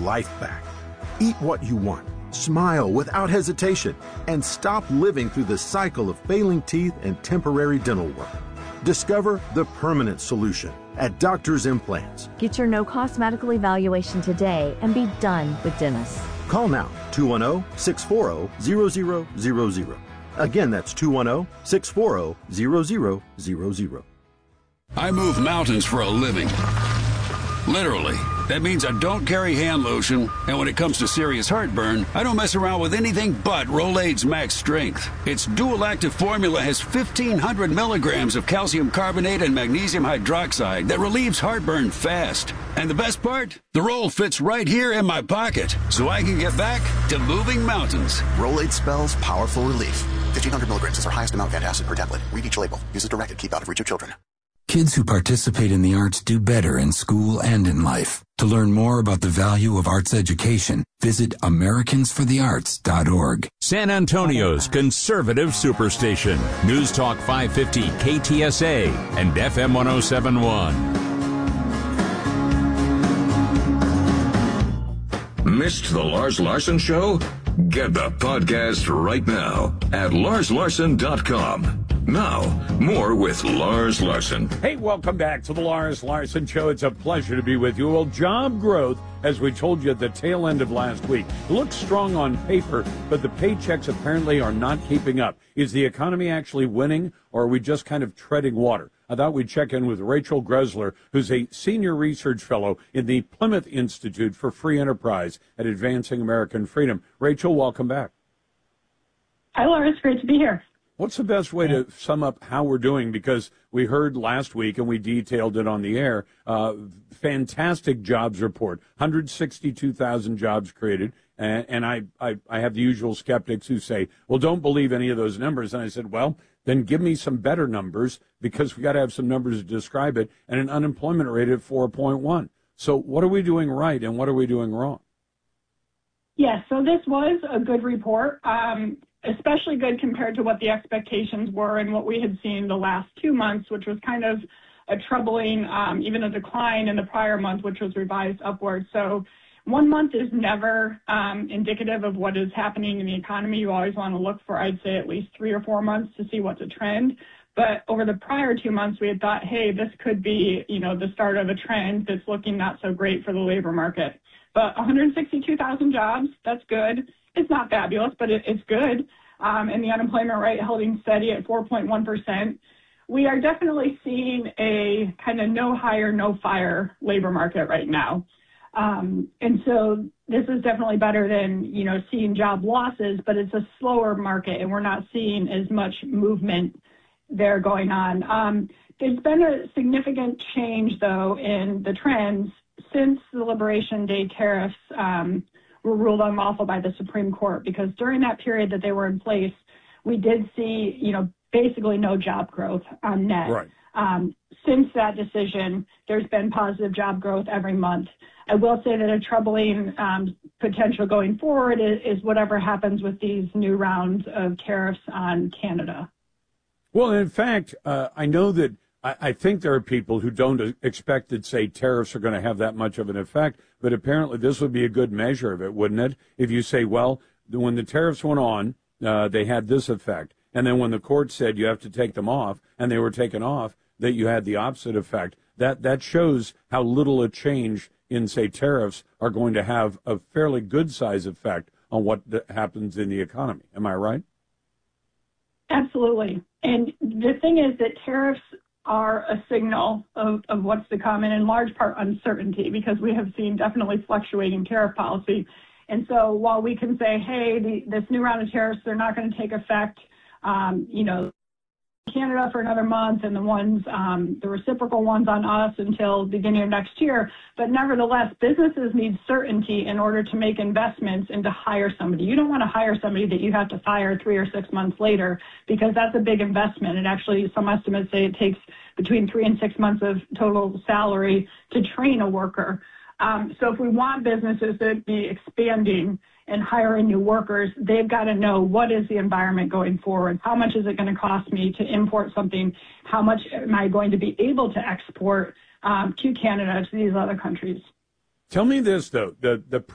life back. Eat what you want, smile without hesitation, and stop living through the cycle of failing teeth and temporary dental work. Discover the permanent solution at Doctor's Implants. Get your no-cost medical evaluation today and be done with dentists. Call now, 210-640-0000. Again, that's 210-640-0000. I move mountains for a living. Literally. That means I don't carry hand lotion, and when it comes to serious heartburn, I don't mess around with anything but Rolaids Max Strength. Its dual-active formula has 1,500 milligrams of calcium carbonate and magnesium hydroxide that relieves heartburn fast. And the best part? The roll fits right here in my pocket, so I can get back to moving mountains. Rolaids spells powerful relief. 1,500 milligrams is our highest amount of antacid per tablet. Read each label. Use as directed. Keep out of reach of children. Kids who participate in the arts do better in school and in life. To learn more about the value of arts education, visit AmericansForTheArts.org. San Antonio's conservative superstation. News Talk 550 KTSA and FM 1071. Missed the Lars Larson Show? Get the podcast right now at LarsLarson.com. Now, more with Lars Larson. Hey, welcome back to the Lars Larson Show. It's a pleasure to be with you. Well, job growth, as we told you at the tail end of last week, looks strong on paper, but the paychecks apparently are not keeping up. Is the economy actually winning, or are we just kind of treading water? I thought we'd check in with Rachel Greszler, who's a senior research fellow in the Plymouth Institute for Free Enterprise at Advancing American Freedom. Rachel, welcome back. Hi, Lars. Great to be here. What's the best way to sum up how we're doing? Because we heard last week, and we detailed it on the air, fantastic jobs report, 162,000 jobs created. And I have the usual skeptics who say, well, don't believe any of those numbers. And I said, well, then give me some better numbers, because we got to have some numbers to describe it, and an unemployment rate of 4.1. So what are we doing right, and what are we doing wrong? Yes, so this was a good report. Especially good compared to what the expectations were and what we had seen the last 2 months, which was kind of a troubling, even a decline in the prior month, which was revised upward. So 1 month is never indicative of what is happening in the economy. You always want to look for, I'd say, at least 3 or 4 months to see what's a trend. But over the prior 2 months, we had thought, hey, this could be, the start of a trend that's looking not so great for the labor market. But 162,000 jobs, that's good. It's not fabulous, but it's good. And the unemployment rate holding steady at 4.1%. We are definitely seeing a kind of no hire, no fire labor market right now. And so this is definitely better than, seeing job losses, but it's a slower market and we're not seeing as much movement there going on. There's been a significant change, though, in the trends since the Liberation Day tariffs were ruled unlawful by the Supreme Court, because during that period that they were in place, we did see, basically no job growth on net. Right. Since that decision, there's been positive job growth every month. I will say that a troubling potential going forward is whatever happens with these new rounds of tariffs on Canada. Well, in fact, I know that I think there are people who don't expect that, say, tariffs are going to have that much of an effect, but apparently this would be a good measure of it, wouldn't it? If you say, well, when the tariffs went on, they had this effect, and then when the court said you have to take them off, and they were taken off, that you had the opposite effect. That shows how little a change in, say, tariffs are going to have a fairly good size effect on what happens in the economy. Am I right? Absolutely. And the thing is that tariffs are a signal of what's to come, and in large part uncertainty, because we have seen definitely fluctuating tariff policy. And so while we can say, hey, this new round of tariffs, they're not going to take effect, Canada for another month, and the ones, the reciprocal ones on us until beginning of next year. But nevertheless, businesses need certainty in order to make investments and to hire somebody. You don't want to hire somebody that you have to fire 3 or 6 months later, because that's a big investment. And actually, some estimates say it takes between 3 and 6 months of total salary to train a worker. So if we want businesses to be expanding and hiring new workers, they've got to know, what is the environment going forward? How much is it going to cost me to import something? How much am I going to be able to export to Canada, to these other countries? Tell me this, though. The